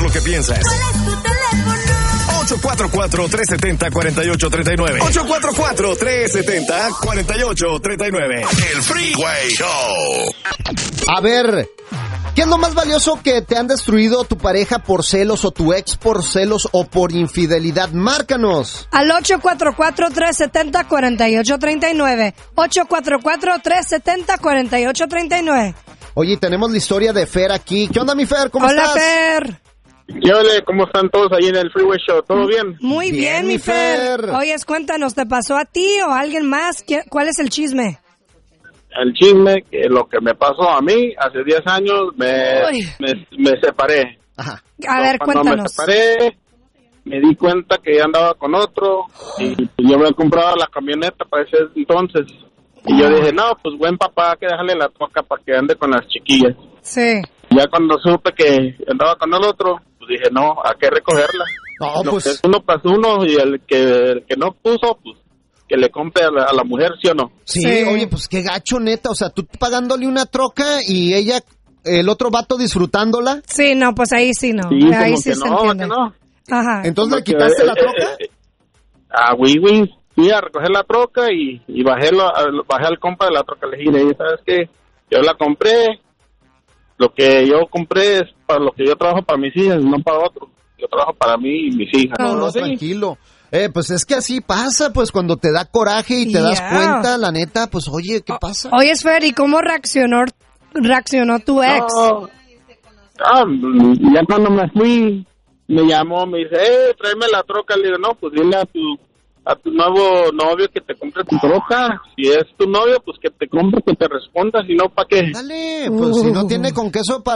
lo que piensas. ¿Cuál es tu teléfono? 844-370-4839. 844-370-4839. El Freeway Show. A ver, ¿qué es lo más valioso que te han destruido tu pareja por celos o tu ex por celos o por infidelidad? Márcanos. Al 844-370-4839. 844-370-4839. Oye, tenemos la historia de Fer aquí. ¿Qué onda, mi Fer? ¿Cómo Hola, estás? Fer. ¿Cómo están todos ahí en el Freeway Show? ¿Todo bien? Muy bien, mi Fer. Oyes, cuéntanos, ¿te pasó a ti o a alguien más? ¿Cuál es el chisme? El chisme, que lo que me pasó a mí, hace 10 años me separé. Ajá. A ver, Cuando cuéntanos. me separé, me di cuenta que andaba con otro y pues, yo me había comprado la camioneta para ese entonces. Y yo dije, no, pues buen papá, hay que dejarle la troca para que ande con las chiquillas. Sí. Ya cuando supe que andaba con el otro, pues dije, no, hay que recogerla. No, Lo pues... que es 1 + 1 y el que no puso, pues que le compre a la mujer, ¿sí o no? Sí, Sí. oye, pues qué gacho, neta. O sea, tú pagándole una troca y ella, el otro vato disfrutándola. Sí, no, pues ahí sí no. Sí, Ahí como sí que se no, entiende. que no. Ajá. Entonces, ¿le Como que, quitaste la troca? Güey, fui a recoger la troca y bajé al compa de la troca. Le dije, ¿sabes qué? Yo la compré. Lo que yo compré es para lo que yo trabajo para mis hijas, no para otro. Yo trabajo para mí y mis hijas. No, Sí. tranquilo. Pues es que así pasa, pues cuando te da coraje y te das Yeah. cuenta, la neta, pues oye, ¿qué pasa? Oyes, Fer, ¿y cómo reaccionó tu ex? No. Ya cuando me fui, me llamó, me dice, tráeme la troca. Le digo, no, pues dile a tu nuevo novio que te compre tu troca. Si es tu novio, pues que te compre, que te responda, si no, ¿para qué? Dale, pues si no tiene con queso para